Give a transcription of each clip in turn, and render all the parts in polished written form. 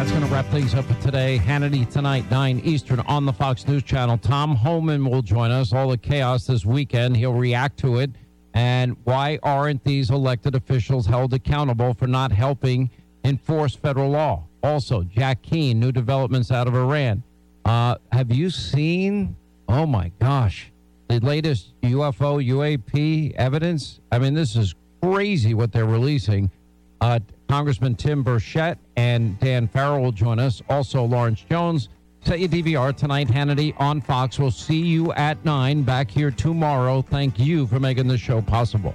That's going to wrap things up for today. Hannity tonight, 9 Eastern on the Fox News Channel. Tom Homan will join us. All the chaos this weekend. He'll react to it. And why aren't these elected officials held accountable for not helping enforce federal law? Also, Jack Keane, new developments out of Iran. Have you seen, oh my gosh, the latest UFO, UAP evidence? I mean, this is crazy what they're releasing. Congressman Tim Burchett and Dan Farrell will join us. Also, Lawrence Jones. Set your DVR tonight, Hannity on Fox. We'll see you at 9 back here tomorrow. Thank you for making this show possible.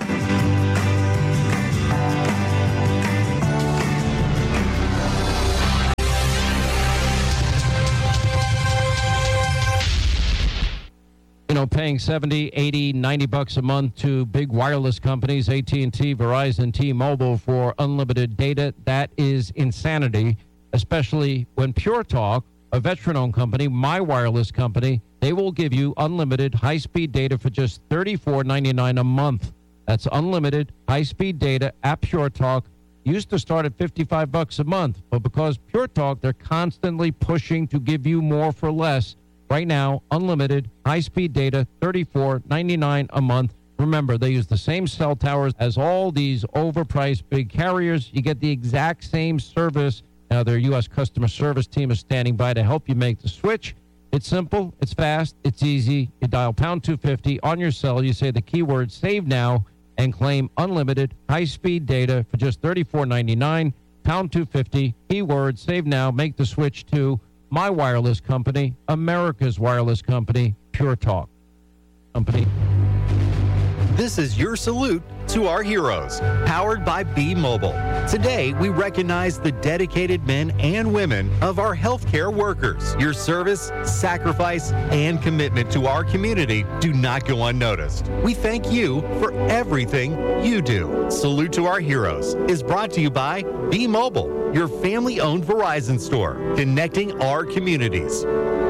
Paying $70, $80, $90 a month to big wireless companies, AT&T, Verizon, T-Mobile for unlimited data. That is insanity, especially when Pure Talk, a veteran-owned company, my wireless company, they will give you unlimited high-speed data for just $34.99 a month. That's unlimited high-speed data at Pure Talk. Used to start at $55 a month, but because Pure Talk, they're constantly pushing to give you more for less. Right now, unlimited, high-speed data, $34.99 a month. Remember, they use the same cell towers as all these overpriced big carriers. You get the exact same service. Now, their U.S. customer service team is standing by to help you make the switch. It's simple, it's fast, it's easy. You dial pound 250 on your cell. You say the keyword save now and claim unlimited, high-speed data for just $34.99. Pound 250, keyword save now. Make the switch to my wireless company, America's wireless company, Pure Talk company. This is your salute to our heroes, powered by B-Mobile. Today, we recognize the dedicated men and women of our healthcare workers. Your service, sacrifice, and commitment to our community do not go unnoticed. We thank you for everything you do. Salute to our heroes is brought to you by B-Mobile, your family-owned Verizon store, connecting our communities.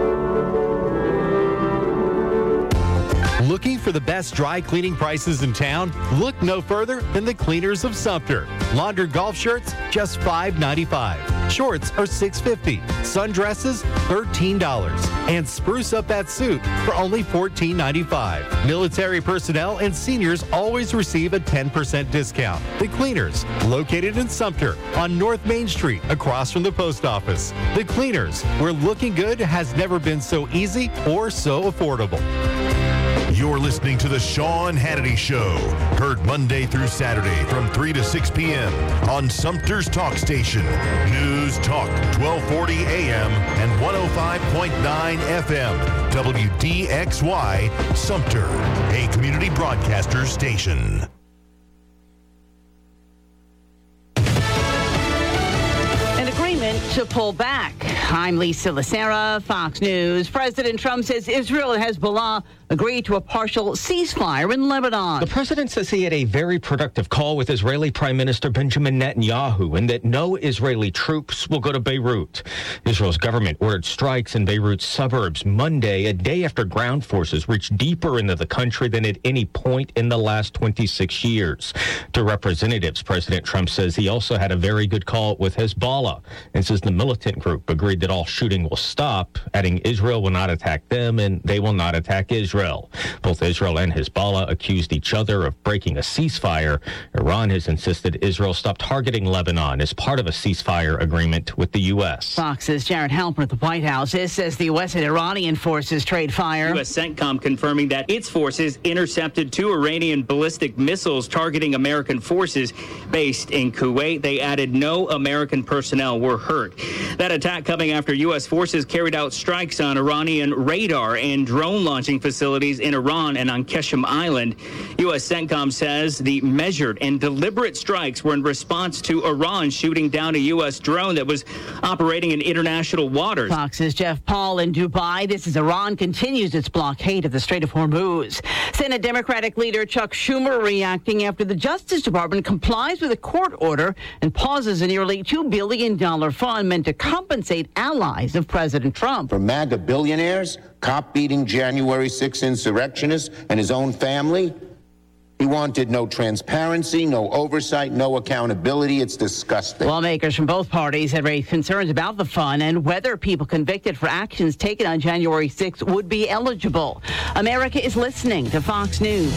Looking for the best dry cleaning prices in town? Look no further than the Cleaners of Sumter. Laundered golf shirts, just $5.95. Shorts are $6.50. Sundresses, $13. And spruce up that suit for only $14.95. Military personnel and seniors always receive a 10% discount. The Cleaners, located in Sumter on North Main Street, across from the post office. The Cleaners, where looking good has never been so easy or so affordable. You're listening to The Sean Hannity Show, heard Monday through Saturday from 3 to 6 p.m. on Sumter's Talk Station, News Talk 1240 AM and 105.9 FM, WDXY, Sumter, a community broadcaster station. To pull back. I'm Lisa Lacera, Fox News. President Trump says Israel and Hezbollah agreed to a partial ceasefire in Lebanon. The president says he had a very productive call with Israeli Prime Minister Benjamin Netanyahu and that no Israeli troops will go to Beirut. Israel's government ordered strikes in Beirut's suburbs Monday, a day after ground forces reached deeper into the country than at any point in the last 26 years. To representatives, President Trump says he also had a very good call with Hezbollah and says the militant group agreed that all shooting will stop, adding Israel will not attack them and they will not attack Israel. Both Israel and Hezbollah accused each other of breaking a ceasefire. Iran has insisted Israel stop targeting Lebanon as part of a ceasefire agreement with the U.S. Fox's Jared Halper at the White House says the U.S. and Iranian forces trade fire. U.S. CENTCOM confirming that its forces intercepted 2 Iranian ballistic missiles targeting American forces based in Kuwait. They added no American personnel were hurt. That attack coming after U.S. forces carried out strikes on Iranian radar and drone launching facilities in Iran and on Qeshm Island. U.S. CENTCOM says the measured and deliberate strikes were in response to Iran shooting down a U.S. drone that was operating in international waters. Fox's Jeff Paul in Dubai. This is Iran continues its blockade of the Strait of Hormuz. Senate Democratic leader Chuck Schumer reacting after the Justice Department complies with a court order and pauses a nearly $2 billion fund meant to compensate allies of President Trump. For MAGA billionaires, cop-beating January 6 insurrectionists, and his own family, He wanted no transparency, no oversight, no accountability. It's disgusting. Lawmakers from both parties had raised concerns about the fund and whether people convicted for actions taken on January 6th would be eligible. America is listening to Fox News.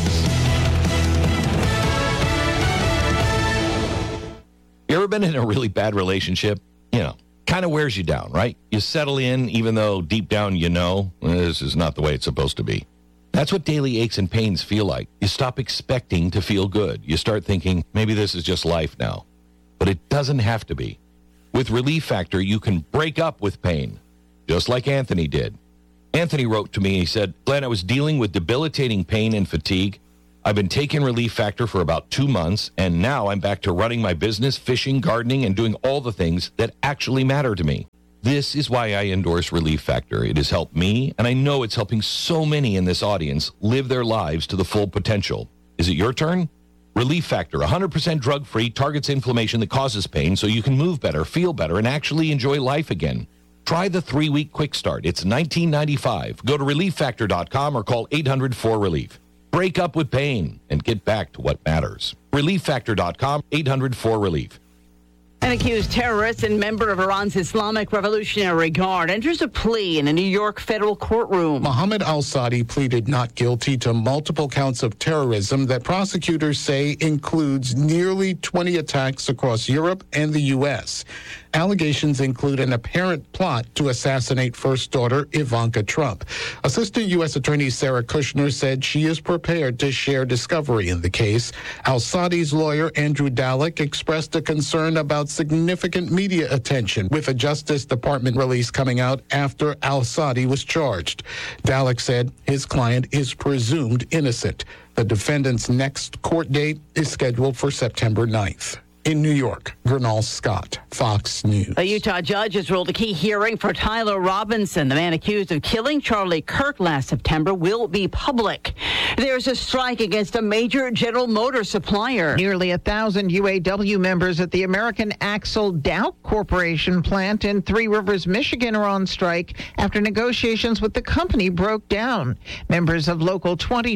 You ever been in a really bad relationship? Kind of wears you down, right? You settle in even though deep down this is not the way it's supposed to be. That's what daily aches and pains feel like. You stop expecting to feel good. You start thinking, maybe this is just life now. But it doesn't have to be. With Relief Factor, you can break up with pain, just like Anthony did. Anthony wrote to me, he said, Glenn, I was dealing with debilitating pain and fatigue. I've been taking Relief Factor for about 2 months, and now I'm back to running my business, fishing, gardening, and doing all the things that actually matter to me. This is why I endorse Relief Factor. It has helped me, and I know it's helping so many in this audience live their lives to the full potential. Is it your turn? Relief Factor, 100% drug-free, targets inflammation that causes pain so you can move better, feel better, and actually enjoy life again. Try the 3-week quick start. It's $19.95. Go to ReliefFactor.com or call 800-4RELIEF. Break up with pain and get back to what matters. ReliefFactor.com, 800-4RELIEF. An accused terrorist and member of Iran's Islamic Revolutionary Guard enters a plea in a New York federal courtroom. Mohammed al-Sadi pleaded not guilty to multiple counts of terrorism that prosecutors say includes nearly 20 attacks across Europe and the U.S. Allegations include an apparent plot to assassinate first daughter Ivanka Trump. Assistant U.S. Attorney Sarah Kushner said she is prepared to share discovery in the case. Al-Sadi's lawyer, Andrew Dalek, expressed a concern about significant media attention, with a Justice Department release coming out after al-Sadi was charged. Dalek said his client is presumed innocent. The defendant's next court date is scheduled for September 9th. In New York, Gernal Scott, Fox News. A Utah judge has ruled a key hearing for Tyler Robinson, the man accused of killing Charlie Kirk last September, will be public. There's a strike against a major General Motors supplier. Nearly 1,000 UAW members at the American Axle Dow Corporation plant in Three Rivers, Michigan are on strike after negotiations with the company broke down. Members of Local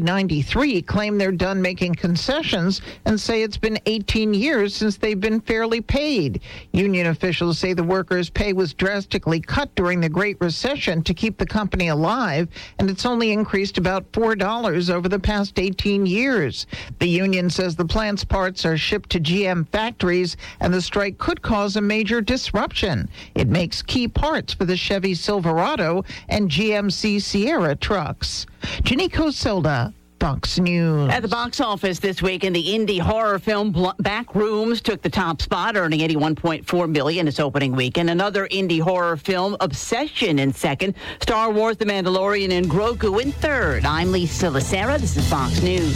2093 claim they're done making concessions and say it's been 18 years since they've been fairly paid. Union officials say the workers' pay was drastically cut during the Great Recession to keep the company alive, and it's only increased about $4 over the past 18 years. The union says the plant's parts are shipped to GM factories, and the strike could cause a major disruption. It makes key parts for the Chevy Silverado and GMC Sierra trucks. Ginny Coselda, Fox News. At the box office this week, in the indie horror film Backrooms took the top spot, earning $81.4 million its opening weekend. Another indie horror film, Obsession, in second. Star Wars: The Mandalorian and Grogu in third. I'm Lisa Lacera. This is Fox News.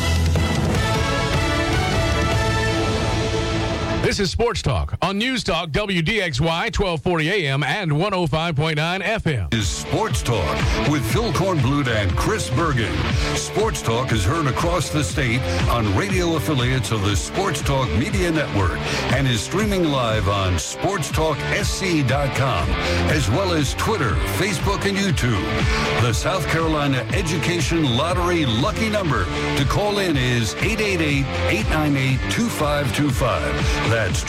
This is Sports Talk on News Talk WDXY 1240 AM and 105.9 FM. Is Sports Talk with Phil Kornblut and Chris Bergen. Sports Talk is heard across the state on radio affiliates of the Sports Talk Media Network and is streaming live on sportstalksc.com, as well as Twitter, Facebook, and YouTube. The South Carolina Education Lottery lucky number to call in is 888-898-2525. That's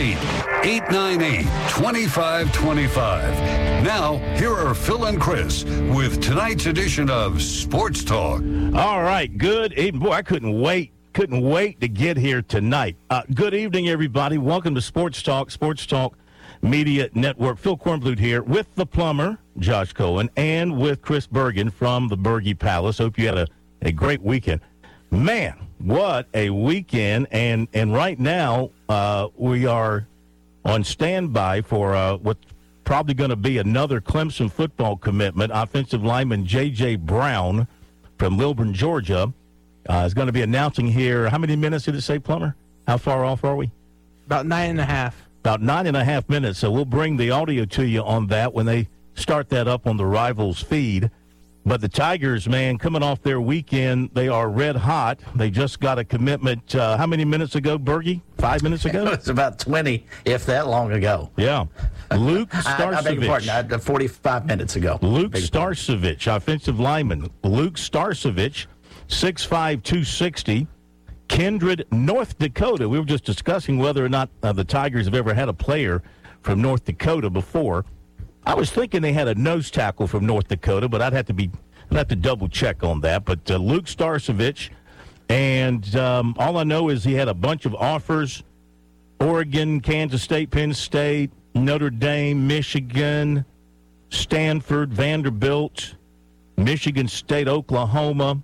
888-898-2525. Now, here are Phil and Chris with tonight's edition of Sports Talk. All right, good evening. Boy, I couldn't wait to get here tonight. Good evening, everybody. Welcome to Sports Talk Media Network. Phil Kornblut here with the plumber, Josh Cohen, and with Chris Bergen from the Bergie Palace. Hope you had a great weekend. Man, what a weekend. And right now, we are on standby for what's probably going to be another Clemson football commitment. Offensive lineman J.J. Brown from Lilburn, Georgia, is going to be announcing here. How many minutes did it say, Plumber? How far off are we? About 9.5. About 9.5 minutes. So we'll bring the audio to you on that when they start that up on the Rivals feed. But the Tigers, man, coming off their weekend, they are red hot. They just got a commitment, how many minutes ago, Bergie? 5 minutes ago? It was about 20, if that long ago. Yeah. Luke Starcevich. I beg your pardon, 45 minutes ago. Luke Starcevich, offensive lineman. Luke Starcevich, 6'5", 260. Kindred, North Dakota. We were just discussing whether or not the Tigers have ever had a player from North Dakota before. I was thinking they had a nose tackle from North Dakota, but I'd have to double check on that. But Luke Starcevich, and all I know is he had a bunch of offers: Oregon, Kansas State, Penn State, Notre Dame, Michigan, Stanford, Vanderbilt, Michigan State, Oklahoma,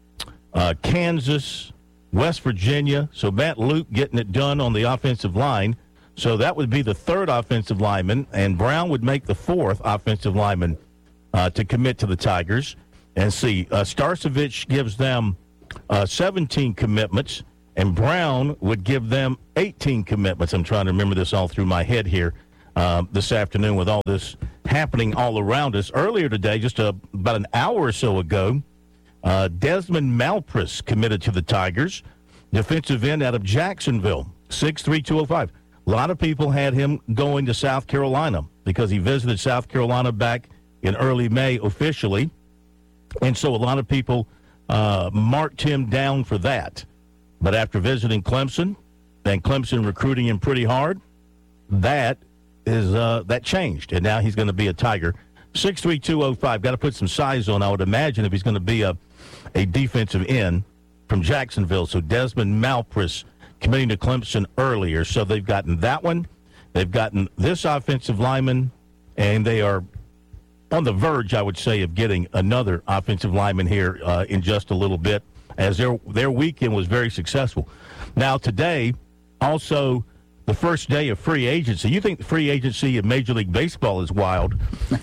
Kansas, West Virginia. So Matt Luke getting it done on the offensive line. So that would be the third offensive lineman, and Brown would make the fourth offensive lineman to commit to the Tigers. And see, Starcevich gives them 17 commitments, and Brown would give them 18 commitments. I'm trying to remember this all through my head here this afternoon with all this happening all around us. Earlier today, just about an hour or so ago, Desmond Malpris committed to the Tigers, defensive end out of Jacksonville, 6'3", 205. A lot of people had him going to South Carolina because he visited South Carolina back in early May officially, and so a lot of people marked him down for that. But after visiting Clemson, and Clemson recruiting him pretty hard, that changed, and now he's going to be a Tiger. 6'3", 205. Got to put some size on, I would imagine, if he's going to be a defensive end from Jacksonville. So Desmond Malpris committing to Clemson earlier. So they've gotten that one. They've gotten this offensive lineman, and they are on the verge, I would say, of getting another offensive lineman here in just a little bit, as their weekend was very successful. Now today, also the first day of free agency. You think the free agency of Major League Baseball is wild.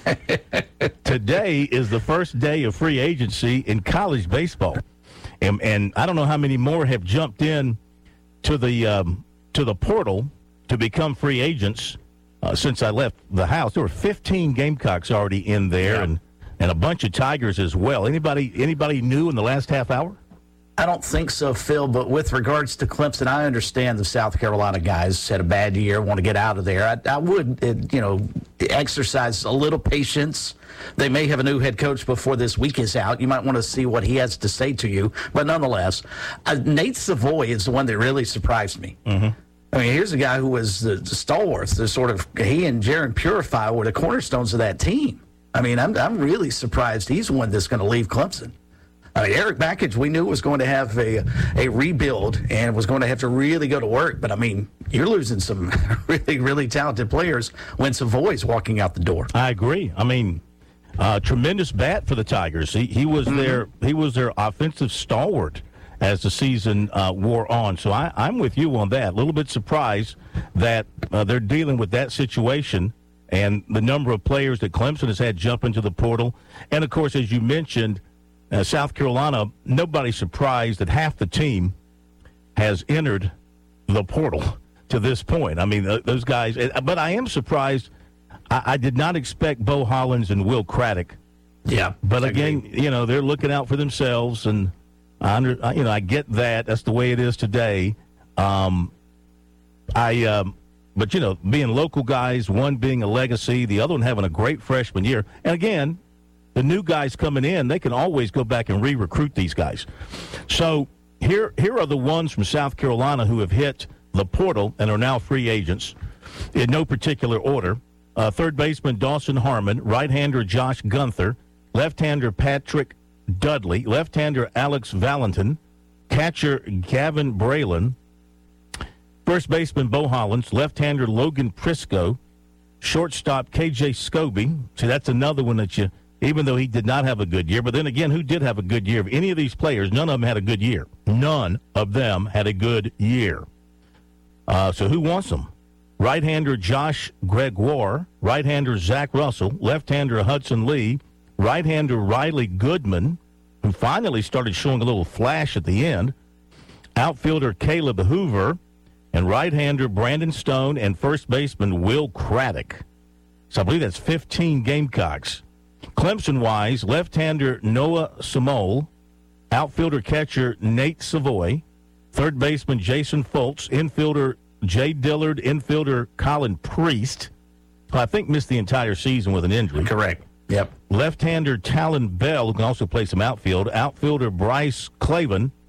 Today is the first day of free agency in college baseball. And I don't know how many more have jumped in to the portal to become free agents since I left the house. There were 15 Gamecocks already in there, and a bunch of Tigers as well. Anybody new in the last half hour? I don't think so, Phil, but with regards to Clemson, I understand the South Carolina guys had a bad year, want to get out of there. I would, exercise a little patience. They may have a new head coach before this week is out. You might want to see what he has to say to you. But nonetheless, Nate Savoy is the one that really surprised me. Mm-hmm. I mean, here's a guy who was the stalwart. He and Jaron Purify were the cornerstones of that team. I mean, I'm really surprised he's one that's going to leave Clemson. I mean, Eric Backage, we knew was going to have a rebuild and was going to have to really go to work. But, I mean, you're losing some really, really talented players when Savoy's walking out the door. I agree. I mean, tremendous bat for the Tigers. He was their offensive stalwart as the season wore on. So I'm with you on that. A little bit surprised that they're dealing with that situation and the number of players that Clemson has had jump into the portal. And, of course, as you mentioned, South Carolina, nobody's surprised that half the team has entered the portal to this point. I mean, those guys. But I am surprised. I did not expect Bo Hollins and Will Craddock. Yeah. But again, they're looking out for themselves, and I get that. That's the way it is today. But being local guys, one being a legacy, the other one having a great freshman year, and again, the new guys coming in, they can always go back and re-recruit these guys. So here are the ones from South Carolina who have hit the portal and are now free agents in no particular order. Third baseman Dawson Harmon, right-hander Josh Gunther, left-hander Patrick Dudley, left-hander Alex Valentin, catcher Gavin Braylon, first baseman Bo Hollins, left-hander Logan Prisco, shortstop KJ Scobie. See, that's another one that even though he did not have a good year, but then again, who did have a good year? Of any of these players, none of them had a good year. None of them had a good year. So who wants them? Right-hander Josh Gregoire, right-hander Zach Russell, left-hander Hudson Lee, right-hander Riley Goodman, who finally started showing a little flash at the end, outfielder Caleb Hoover, and right-hander Brandon Stone, and first baseman Will Craddock. So I believe that's 15 Gamecocks. Clemson-wise, left-hander Noah Samole, outfielder catcher Nate Savoy, third baseman Jason Foltz, infielder Jay Dillard, infielder Colin Priest, who I think missed the entire season with an injury. Correct. Yep. Left-hander Talon Bell, who can also play some outfield, outfielder Bryce Clavin,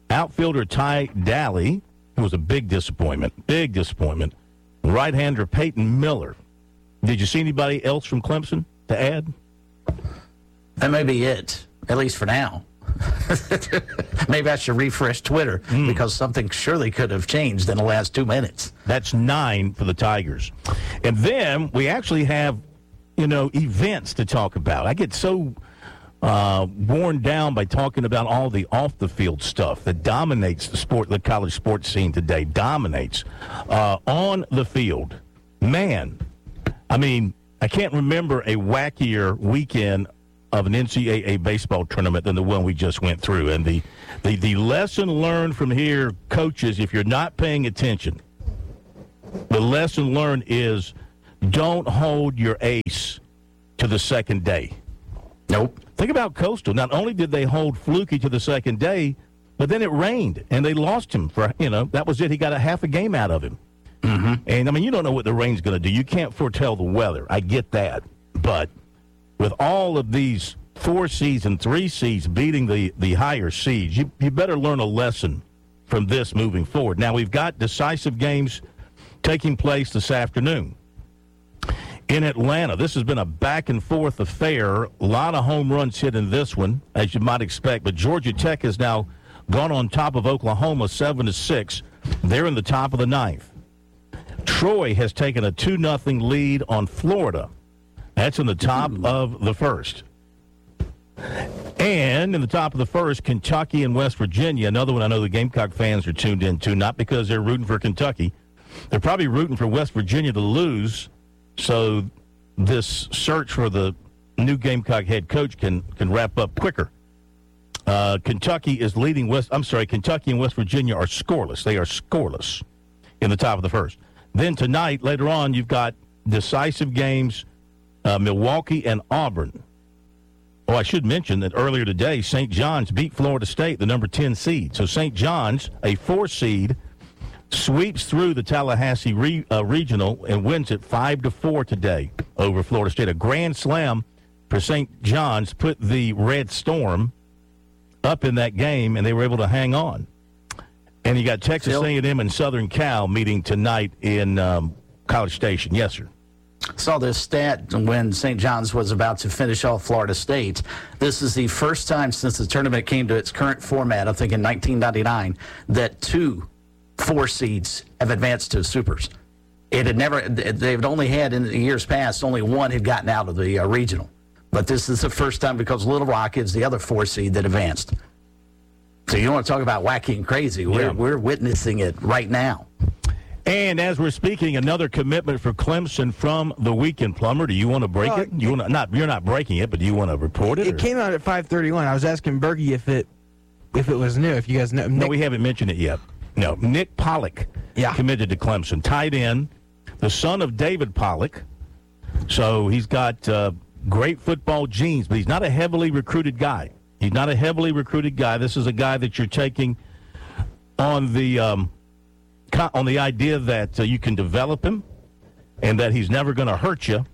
Outfielder Ty Daly, who was a big disappointment. Right-hander Peyton Miller. Did you see anybody else from Clemson to add? That may be it, at least for now. Maybe I should refresh Twitter because something surely could have changed in the last 2 minutes. That's 9 for the Tigers. And then we actually have, events to talk about. I get so worn down by talking about all the off-the-field stuff that dominates the college sports scene today. Dominates. On the field, man, I can't remember a wackier weekend of an NCAA baseball tournament than the one we just went through. And the lesson learned from here, coaches, if you're not paying attention, the lesson learned is don't hold your ace to the second day. Nope. Think about Coastal. Not only did they hold Fluky to the second day, but then it rained, and they lost him for, that was it. He got a half a game out of him. Mm-hmm. And, you don't know what the rain's going to do. You can't foretell the weather. I get that. But with all of these 4 seeds and 3 seeds beating the higher seeds, you better learn a lesson from this moving forward. Now, we've got decisive games taking place this afternoon in Atlanta. This has been a back-and-forth affair. A lot of home runs hit in this one, as you might expect. But Georgia Tech has now gone on top of Oklahoma 7-6. They're in the top of the 9th. Troy has taken a 2-0 lead on Florida. That's in the top of the first. And in the top of the first, Kentucky and West Virginia, another one I know the Gamecock fans are tuned into, not because they're rooting for Kentucky. They're probably rooting for West Virginia to lose, so this search for the new Gamecock head coach can wrap up quicker. Kentucky is leading Kentucky and West Virginia are scoreless. They are scoreless in the top of the first. Then tonight, later on, you've got decisive games, Milwaukee and Auburn. Oh, I should mention that earlier today, St. John's beat Florida State, the number 10 seed. So St. John's, a 4 seed, sweeps through the Tallahassee regional and wins it 5-4 today over Florida State. A grand slam for St. John's put the Red Storm up in that game, and they were able to hang on. And you got Texas A&M and Southern Cal meeting tonight in College Station. Yes, sir. Saw this stat when St. John's was about to finish off Florida State. This is the first time since the tournament came to its current format, I think in 1999, that 2 4 seeds have advanced to supers. They've only had in the years past, only 1 had gotten out of the regional. But this is the first time because Little Rock is the other 4 seed that advanced. So you want to talk about wacky and crazy. We're witnessing it right now. And as we're speaking, another commitment for Clemson from the weekend. Plumber, do you want to break it? You're not breaking it, but do you want to report it? It came out at 5:31. I was asking Berkey if it was new. If you guys know, no, we haven't mentioned it yet. No, Nick Pollock committed to Clemson, tight end, the son of David Pollock. So he's got great football genes, but he's not a heavily recruited guy. This is a guy that you're taking on the idea that you can develop him and that he's never going to hurt you.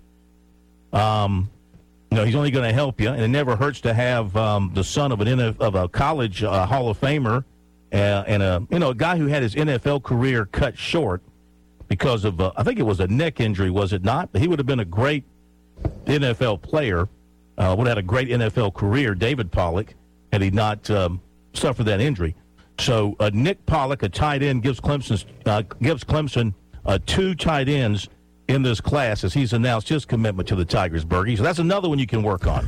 He's only going to help you, and it never hurts to have the son of a college Hall of Famer and a guy who had his NFL career cut short because of I think it was a neck injury, was it not? He would have been a great NFL player, would have had a great NFL career, David Pollock, had he not suffered that injury. So Nick Pollock, a tight end, gives Clemson 2 tight ends in this class as he's announced his commitment to the Tigers, Bergie. So that's another one you can work on.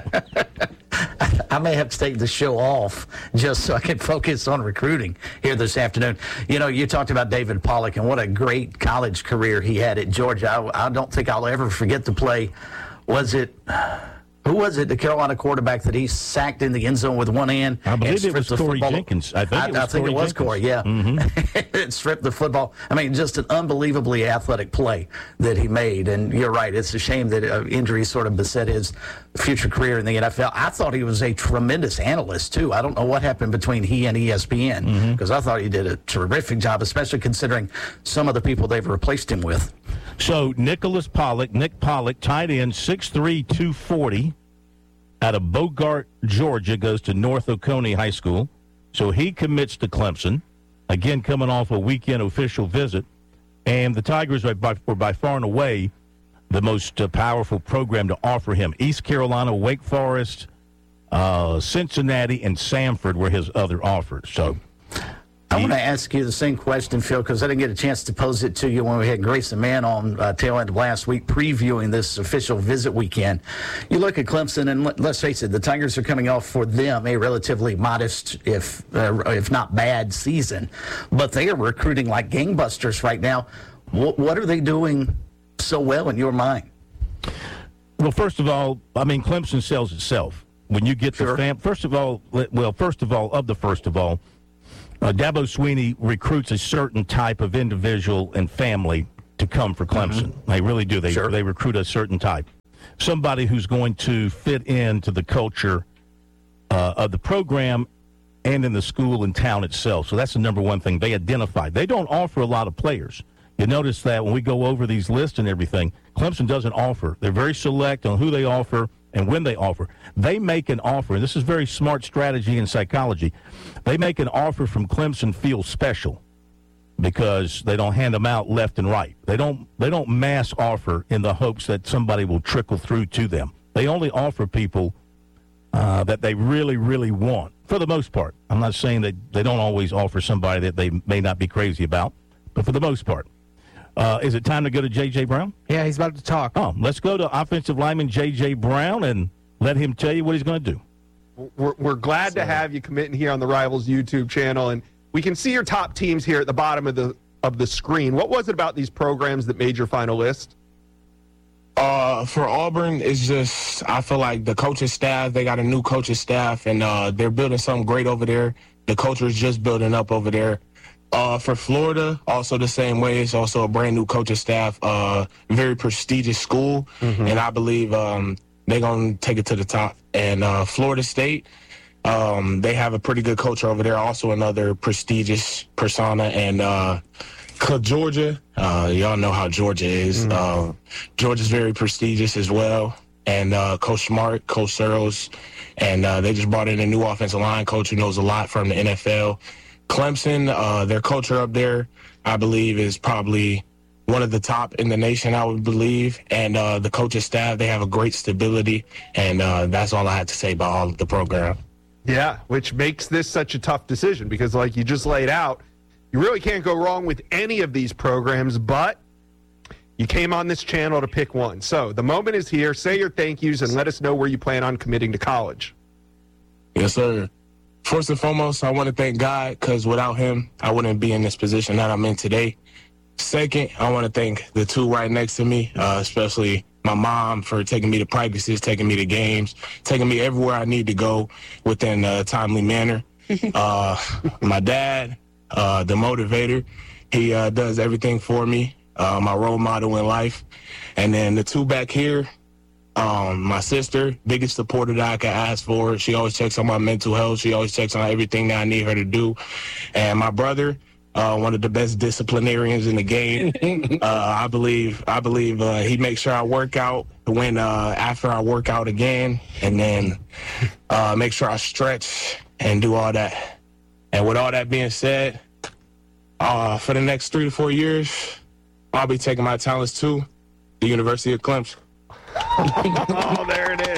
I may have to take the show off just so I can focus on recruiting here this afternoon. You talked about David Pollock and what a great college career he had at Georgia. I don't think I'll ever forget the play. Who was it, the Carolina quarterback that he sacked in the end zone with one hand? I believe it was Corey Jenkins. I think it was Corey, yeah. Mm-hmm. It stripped the football. Just an unbelievably athletic play that he made. And you're right, it's a shame that injury sort of beset his future career in the NFL. I thought he was a tremendous analyst, too. I don't know what happened between he and ESPN, because I thought he did a terrific job, especially considering some of the people they've replaced him with. So Nick Pollock, tight end, 6'3", 240, out of Bogart, Georgia, goes to North Oconee High School. So he commits to Clemson, again coming off a weekend official visit. And the Tigers were by far and away the most powerful program to offer him. East Carolina, Wake Forest, Cincinnati, and Samford were his other offers. So I want to ask you the same question, Phil, because I didn't get a chance to pose it to you when we had Grayson Mann on tail end of last week previewing this official visit weekend. You look at Clemson, and let's face it, the Tigers are coming off for them a relatively modest, if not bad, season. But they are recruiting like gangbusters right now. What are they doing so well in your mind? Well, first of all, I mean, Clemson sells itself. When you get the first of all, Dabo Swinney recruits a certain type of individual and family to come for Clemson. Mm-hmm. They really do. They recruit a certain type. Somebody who's going to fit into the culture of the program and in the school and town itself. So that's the number one thing they identify. They don't offer a lot of players. You notice that when we go over these lists and everything, Clemson doesn't offer. They're very select on who they offer and when they offer. They make an offer, and this is very smart strategy and psychology. They make an offer from Clemson feel special because they don't hand them out left and right. They don't mass offer in the hopes that somebody will trickle through to them. They only offer people that they really, really want, for the most part. I'm not saying that they don't always offer somebody that they may not be crazy about, but for the most part. Is it time to go to J.J. Brown? Yeah, he's about to talk. Oh, let's go to offensive lineman J.J. Brown and let him tell you what he's going to do. We're glad to have you committing here on the Rivals YouTube channel, and we can see your top teams here at the bottom of the screen. What was it about these programs that made your final list? For Auburn, it's just, I feel like the coaching staff, they got a new coaching staff, and they're building something great over there. The culture is just building up over there. For Florida, also the same way. It's also a brand new coaching staff, very prestigious school, and I believe they're going to take it to the top. And Florida State, they have a pretty good culture over there, also another prestigious persona. And Georgia, y'all know how Georgia is. Georgia's very prestigious as well. And Coach Smart, Coach Searles, and they just brought in a new offensive line coach who knows a lot from the NFL. Clemson, their culture up there, I believe, is probably one of the top in the nation, I would believe. And the coaching staff, they have a great stability. And that's all I had to say about all of the program. Yeah, which makes this such a tough decision because, like you just laid out, you really can't go wrong with any of these programs, but you came on this channel to pick one. So the moment is here. Say your thank yous and let us know where you plan on committing to college. Yes, sir. First and foremost, I want to thank God because without him, I wouldn't be in this position that I'm in today. Second, I want to thank the two right next to me, especially my mom for taking me to practices, taking me to games, taking me everywhere I need to go within a timely manner. My dad, the motivator, he does everything for me, my role model in life. And then the two back here, my sister, biggest supporter that I could ask for. She always checks on my mental health. She always checks on everything that I need her to do. And my brother, one of the best disciplinarians in the game. I believe he makes sure I work out when after I work out again, and then make sure I stretch and do all that. And with all that being said, for the next 3 to 4 years, I'll be taking my talents to the University of Clemson. Oh, there it is.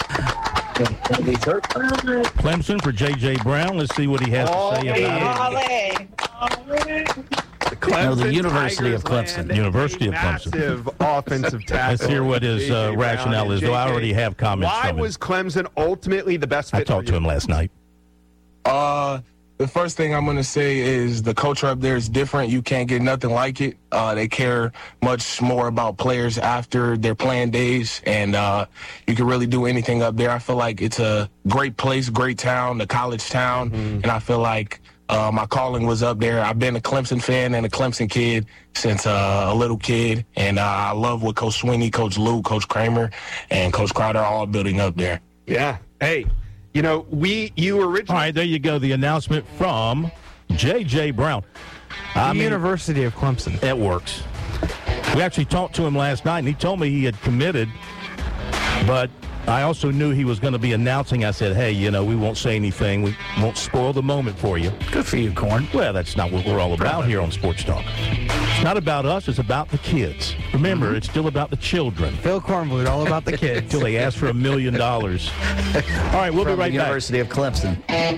Clemson for J.J. Brown. Let's see what he has to say about it. The University of Clemson. University of Clemson. Massive offensive tackle. Let's hear what his rationale is, though I already have comments Why from him. was Clemson ultimately the best fit? I talked to him last night. The first thing I'm going to say is the culture up there is different. You can't get nothing like it. They care much more about players after their playing days, and you can really do anything up there. I feel like it's a great place, great town, a college town, and I feel like my calling was up there. I've been a Clemson fan and a Clemson kid since a little kid, and I love what Coach Swinney, Coach Luke, Coach Kramer, and Coach Crowder are all building up there. Yeah. Hey. You know, you originally... All right, there you go. The announcement from J.J. Brown. University of Clemson. It works. We actually talked to him last night, and he told me he had committed, but I also knew he was going to be announcing. I said, hey, we won't say anything. We won't spoil the moment for you. Good for you, Corn. Well, that's not what we're all about here on Sports Talk. It's not about us. It's about the kids. Remember, it's still about the children. Phil Kornblut, all about the kids. Until they ask for $1 million. All right, we'll be right back. University of Clemson.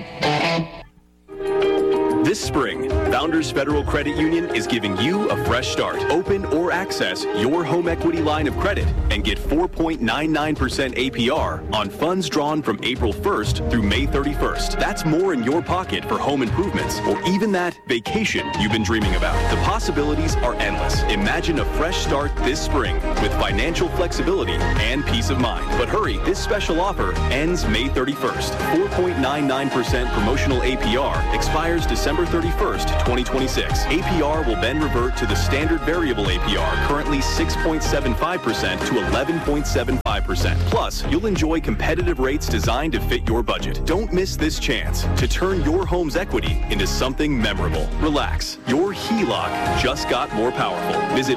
This spring, Founders Federal Credit Union is giving you a fresh start. Open or access your home equity line of credit and get 4.99% APR on funds drawn from April 1st through May 31st. That's more in your pocket for home improvements or even that vacation you've been dreaming about. The possibilities are endless. Imagine a fresh start this spring with financial flexibility and peace of mind. But hurry, this special offer ends May 31st. 4.99% promotional APR expires December 31st, 2026. APR will then revert to the standard variable APR, currently 6.75% to 11.75%. Plus, you'll enjoy competitive rates designed to fit your budget. Don't miss this chance to turn your home's equity into something memorable. Relax. Your HELOC just got more powerful. Visit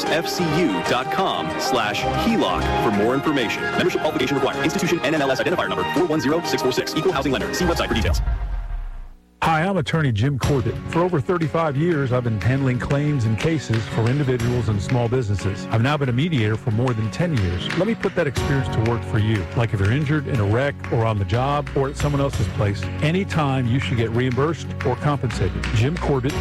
foundersfcu.com/HELOC for more information. Membership obligation required. Institution NMLS identifier number 410646. Equal housing lender. See website for details. Hi, I'm attorney Jim Corbett. For over 35 years, I've been handling claims and cases for individuals and small businesses. I've now been a mediator for more than 10 years. Let me put that experience to work for you. Like if you're injured in a wreck or on the job or at someone else's place, anytime you should get reimbursed or compensated. Jim Corbett,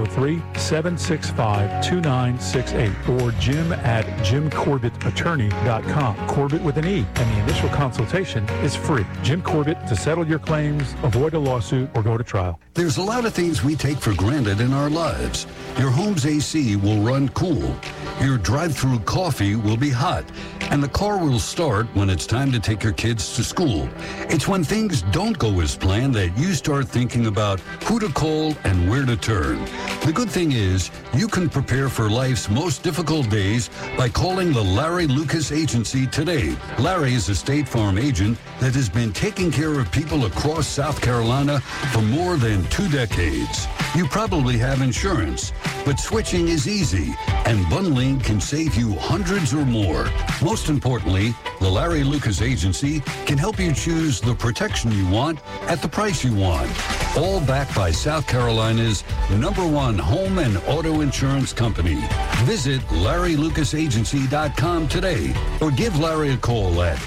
803-765-2968 or jim@jimcorbettattorney.com. Corbett with an E, and the initial consultation is free. Jim Corbett to settle your claims, avoid a lawsuit, or go to trial. There's a lot of things we take for granted in our lives. Your home's AC will run cool. Your drive-through coffee will be hot. And the car will start when it's time to take your kids to school. It's when things don't go as planned that you start thinking about who to call and where to turn. The good thing is, you can prepare for life's most difficult days by calling the Larry Lucas Agency today. Larry is a State Farm agent that has been taking care of people across South Carolina for more than 2 decades. You probably have insurance, but switching is easy, and bundling can save you hundreds or more. Most importantly, the Larry Lucas Agency can help you choose the protection you want at the price you want. All backed by South Carolina's #1 home and auto insurance company. Visit LarryLucasAgency.com today or give Larry a call at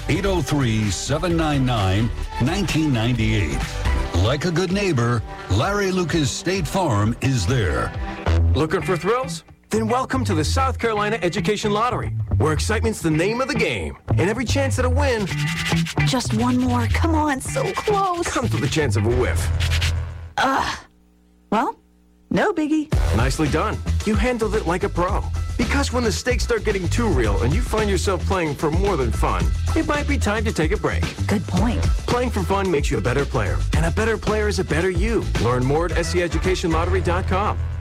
803-799-1998. Like a good neighbor, Larry Lucas State Farm is there. Looking for thrills? Then welcome to the South Carolina Education Lottery, where excitement's the name of the game. And every chance at a win... Just one more. Come on, so close. ...comes with a chance of a whiff. Well, no biggie. Nicely done. You handled it like a pro. Because when the stakes start getting too real and you find yourself playing for more than fun, it might be time to take a break. Good point. Playing for fun makes you a better player. And a better player is a better you. Learn more at SCEducationlottery.com.